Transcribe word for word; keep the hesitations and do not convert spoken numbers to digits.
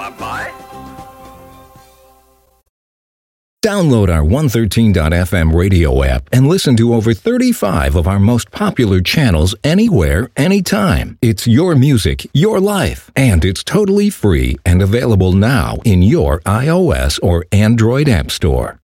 stop by. Download our one thirteen dot f m radio app and listen to over thirty-five of our most popular channels anywhere, anytime. It's your music, your life, and it's totally free and available now in your iOS or Android app store.